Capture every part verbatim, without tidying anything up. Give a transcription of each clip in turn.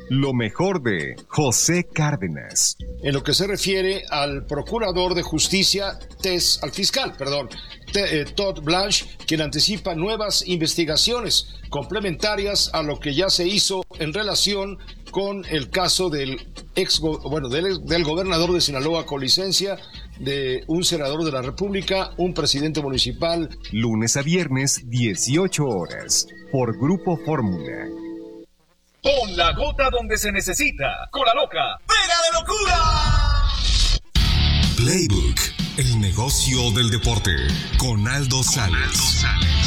Lo mejor de José Cárdenas. En lo que se refiere al procurador de justicia, Tess, al fiscal, perdón, T, eh, Todd Blanche, quien anticipa nuevas investigaciones complementarias a lo que ya se hizo en relación con el caso del ex, bueno, del, del gobernador de Sinaloa con licencia, de un senador de la República, un presidente municipal. Lunes a viernes, dieciocho horas, por Grupo Fórmula. Pon la gota donde se necesita. Con la loca. ¡Pega de locura! Playbook, el negocio del deporte. Con Aldo Sales.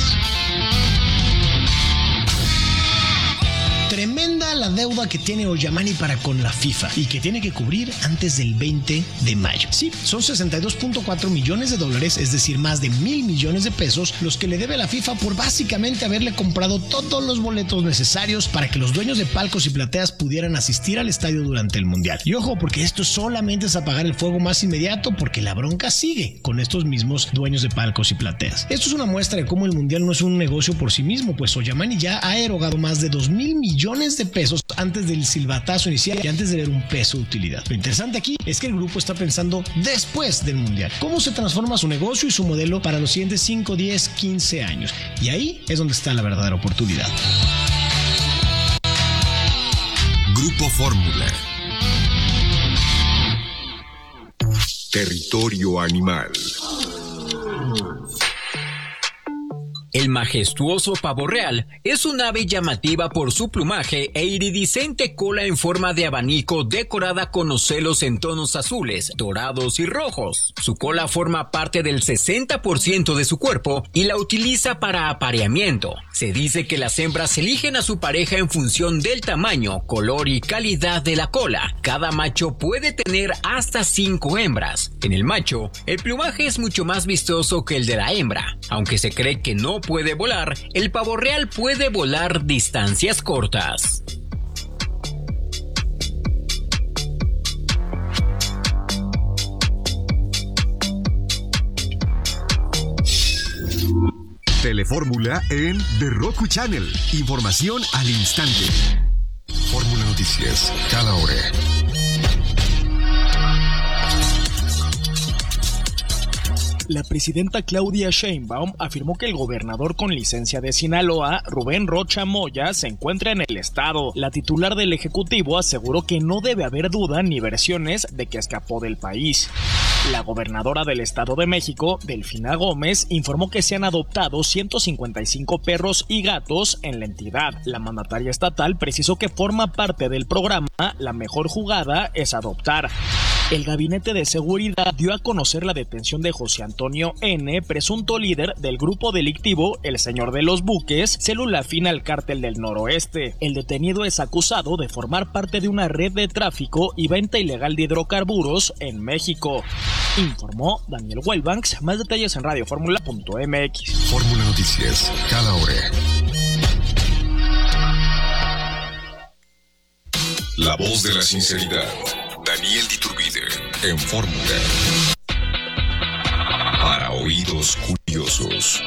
Tremenda la deuda que tiene Ollamani para con la FIFA y que tiene que cubrir antes del veinte de mayo. Sí, son sesenta y dos punto cuatro millones de dólares, es decir, más de mil millones de pesos, los que le debe a la FIFA por básicamente haberle comprado todos los boletos necesarios para que los dueños de palcos y plateas pudieran asistir al estadio durante el Mundial. Y ojo, porque esto solamente es apagar el fuego más inmediato, porque la bronca sigue con estos mismos dueños de palcos y plateas. Esto es una muestra de cómo el Mundial no es un negocio por sí mismo, pues Ollamani ya ha erogado más de dos mil millones de pesos antes del silbatazo inicial y antes de ver un peso de utilidad. Lo interesante aquí es que el grupo está pensando después del Mundial. ¿Cómo se transforma su negocio y su modelo para los siguientes cinco, diez, quince años? Y ahí es donde está la verdadera oportunidad. Grupo Fórmula. Territorio animal. El majestuoso pavo real es un ave llamativa por su plumaje e iridiscente cola en forma de abanico decorada con ocelos en tonos azules, dorados y rojos. Su cola forma parte del sesenta por ciento de su cuerpo y la utiliza para apareamiento. Se dice que las hembras eligen a su pareja en función del tamaño, color y calidad de la cola. Cada macho puede tener hasta cinco hembras. En el macho, el plumaje es mucho más vistoso que el de la hembra. Aunque se cree que no puede volar, el pavo real puede volar distancias cortas. Telefórmula en The Roku Channel. Información al instante. Fórmula Noticias, cada hora. La presidenta Claudia Sheinbaum afirmó que el gobernador con licencia de Sinaloa, Rubén Rocha Moya, se encuentra en el estado. La titular del Ejecutivo aseguró que no debe haber duda ni versiones de que escapó del país. La gobernadora del Estado de México, Delfina Gómez, informó que se han adoptado ciento cincuenta y cinco perros y gatos en la entidad. La mandataria estatal precisó que forma parte del programa La Mejor Jugada es Adoptar. El Gabinete de Seguridad dio a conocer la detención de José Antonio N., presunto líder del grupo delictivo El Señor de los Buques, célula afín al Cártel del Noroeste. El detenido es acusado de formar parte de una red de tráfico y venta ilegal de hidrocarburos en México. Informó Daniel Wellbanks. Más detalles en radioformula punto m x. Fórmula Noticias, cada hora. La voz de la sinceridad. Daniel Diturbide, en Fórmula. Para oídos curiosos.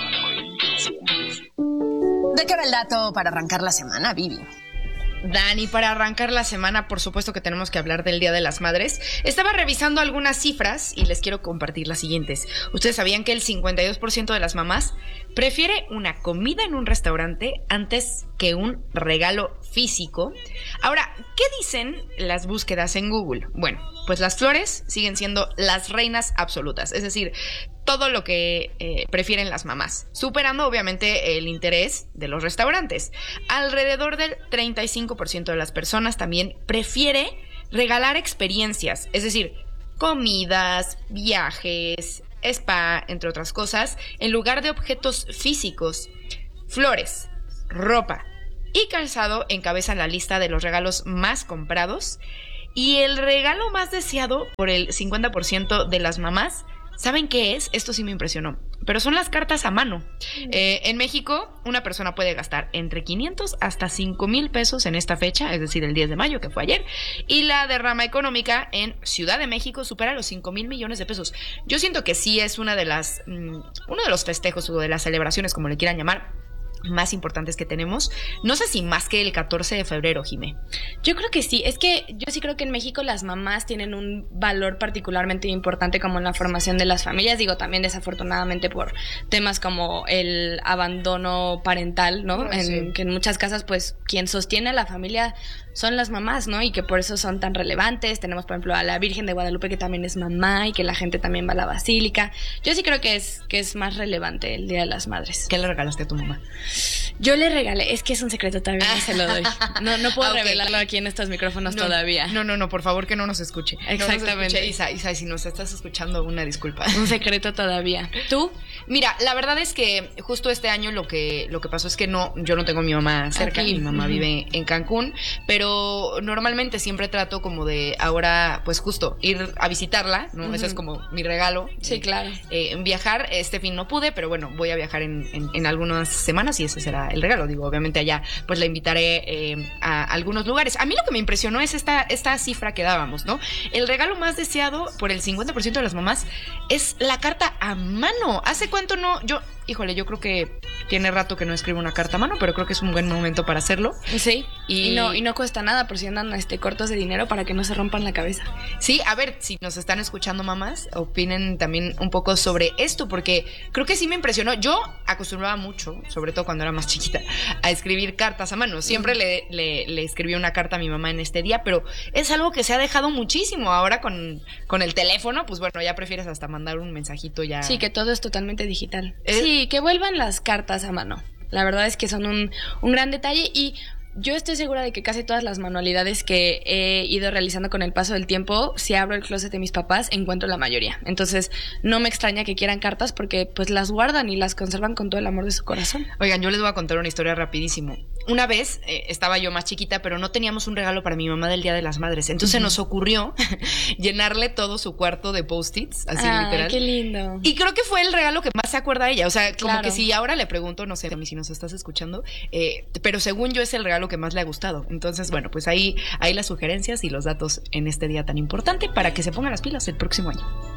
¿De qué va el dato para arrancar la semana, Vivi? Dani, para arrancar la semana, por supuesto que tenemos que hablar del Día de las Madres. Estaba revisando algunas cifras y les quiero compartir las siguientes. ¿Ustedes sabían que el cincuenta y dos por ciento de las mamás prefiere una comida en un restaurante antes que un regalo físico? Ahora, ¿qué dicen las búsquedas en Google? Bueno, pues las flores siguen siendo las reinas absolutas, es decir, todo lo que eh, prefieren las mamás, superando obviamente el interés de los restaurantes. Alrededor del treinta y cinco por ciento de las personas también prefiere regalar experiencias, es decir, comidas, viajes, spa, entre otras cosas, en lugar de objetos físicos. Flores, ropa y calzado encabezan la lista de los regalos más comprados, y el regalo más deseado por el cincuenta por ciento de las mamás, ¿saben qué es? Esto sí me impresionó, pero son las cartas a mano. Eh, en México, una persona puede gastar entre quinientos hasta cinco mil pesos en esta fecha, es decir, el diez de mayo, que fue ayer, y la derrama económica en Ciudad de México supera los cinco mil millones de pesos. Yo siento que sí es una de las, mmm, uno de los festejos o de las celebraciones, como le quieran llamar, más importantes que tenemos. No sé si más que el catorce de febrero, Jimé. Yo creo que sí. Es que yo sí creo que en México las mamás tienen un valor particularmente importante como en la formación de las familias. Digo, también desafortunadamente por temas como el abandono parental, ¿no? Sí. En, que en muchas casas, pues, quien sostiene a la familia son las mamás, ¿no? Y que por eso son tan relevantes. Tenemos, por ejemplo, a la Virgen de Guadalupe, que también es mamá y que la gente también va a la basílica. Yo sí creo que es, que es más relevante el Día de las Madres. ¿Qué le regalaste a tu mamá? Yo le regalé, es que es un secreto, todavía no se lo doy. No, no puedo Ah, okay. revelarlo aquí en estos micrófonos no, todavía. No, no, no, por favor que no nos escuche. Exactamente. No nos escuche. Isa, Isa, si nos estás escuchando, una disculpa. Un secreto todavía. ¿Tú? Mira, la verdad es que justo este año lo que, lo que pasó es que no, yo no tengo a mi mamá cerca, Aquí. mi mamá Uh-huh. vive en Cancún, pero normalmente siempre trato como de ahora, pues justo, ir a visitarla, ¿no? Uh-huh. Ese es como mi regalo. Sí, eh, claro. Eh, viajar, este fin no pude, pero bueno, voy a viajar en, en, en algunas semanas y ese será el regalo. Digo, obviamente allá pues la invitaré eh, a algunos lugares. A mí lo que me impresionó es esta, esta cifra que dábamos, ¿no? El regalo más deseado por el cincuenta por ciento de las mamás es la carta a mano. ¿Hace cuánto no? Yo, híjole, yo creo que tiene rato que no escribo una carta a mano, pero creo que es un buen momento para hacerlo. Sí, Y- y, no, y no cuesta nada por si andan este, cortos de dinero para que no se rompan la cabeza. Sí, a ver, si nos están escuchando mamás, opinen también un poco sobre esto, porque creo que sí me impresionó. Yo acostumbraba mucho, sobre todo cuando era más chiquita, a escribir cartas a mano. Siempre le, le, le escribí una carta a mi mamá en este día, pero es algo que se ha dejado muchísimo. Ahora con, con el teléfono, pues bueno, ya prefieres hasta mandar un mensajito ya. Sí, que todo es totalmente digital. Es- Sí, que vuelvan las cartas a mano. La verdad es que son un, un gran detalle y yo estoy segura de que casi todas las manualidades que he ido realizando con el paso del tiempo, si abro el closet de mis papás, encuentro la mayoría. Entonces, no me extraña que quieran cartas porque pues las guardan y las conservan con todo el amor de su corazón. Oigan, yo les voy a contar una historia rapidísimo. Una vez eh, estaba yo más chiquita, pero no teníamos un regalo para mi mamá del Día de las Madres. Entonces Ujú. nos ocurrió llenarle todo su cuarto de post-its, así Ay, literal. qué lindo. Y creo que fue el regalo que más se acuerda ella. O sea, como Claro. que si ahora le pregunto, no sé, a mí si nos estás escuchando, eh, pero según yo es el regalo que más le ha gustado. Entonces, bueno, pues ahí, ahí las sugerencias y los datos en este día tan importante para que se pongan las pilas el próximo año.